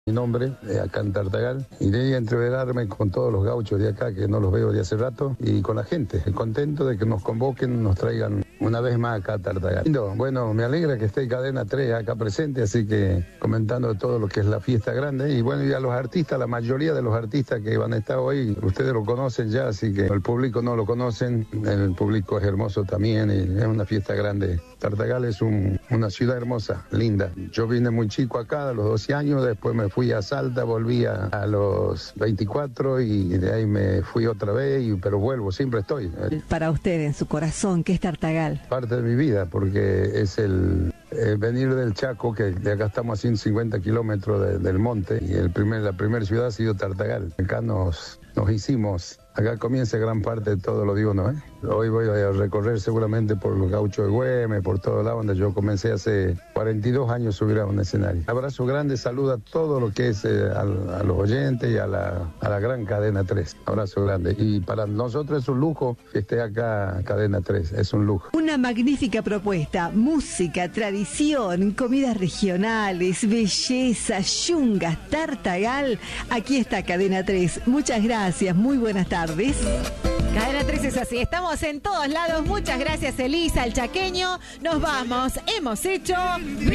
Mi nombre, acá en Tartagal. Iré a entreverarme con todos los gauchos de acá, que no los veo de hace rato, y con la gente. Contento de que nos convoquen, nos traigan una vez más acá a Tartagal. Bueno, me alegra que esté Cadena 3 acá presente, así que comentando todo lo que es la fiesta grande. Y bueno, y a los artistas, la mayoría de los artistas que van a estar hoy, ustedes lo conocen ya, así que el público no lo conocen. El público es hermoso también, y es una fiesta grande. Tartagal es una ciudad hermosa, linda. Yo vine muy chico acá, a los 12 años, después me fui a Salta, volví a los 24 y de ahí me fui otra vez, pero vuelvo, siempre estoy. Para usted, en su corazón, ¿qué es Tartagal? Parte de mi vida, porque es el venir del Chaco, que de acá estamos a 150 kilómetros del monte, y la primera ciudad ha sido Tartagal. Acá nos hicimos. Acá comienza gran parte de todo lo digo, ¿no? Hoy voy a recorrer seguramente por los gauchos de Güemes, por todo lado donde yo comencé hace 42 años subir a un escenario. Abrazo grande, saluda a todo lo que es a los oyentes y a la gran Cadena 3. Abrazo grande. Y para nosotros es un lujo que esté acá Cadena 3, es un lujo. Una magnífica propuesta, música, tradición, comidas regionales, belleza, yungas, Tartagal. Aquí está Cadena 3. Muchas gracias, muy buenas tardes. Cadena 3 es así, estamos en todos lados. Muchas gracias, Elisa, el chaqueño. Nos vamos, hemos hecho